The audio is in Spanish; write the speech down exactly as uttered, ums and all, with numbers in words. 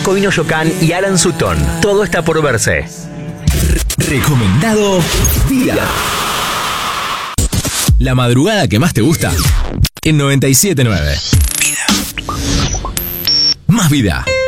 Jacobino Yocán y Alan Sutton. Todo está por verse. Recomendado Vida. La madrugada que más te gusta en noventa y siete nueve. Vida. Más vida.